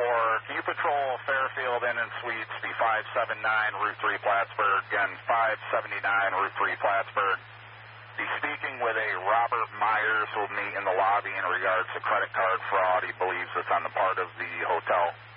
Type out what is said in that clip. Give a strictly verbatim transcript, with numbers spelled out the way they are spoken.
can you patrol Fairfield Inn and Suites, the five seventy-nine Route three Plattsburgh, and five seventy-nine Route three Plattsburgh? Be speaking with a Robert Myers who will meet in the lobby in regards to credit card fraud. He believes it's on the part of the hotel.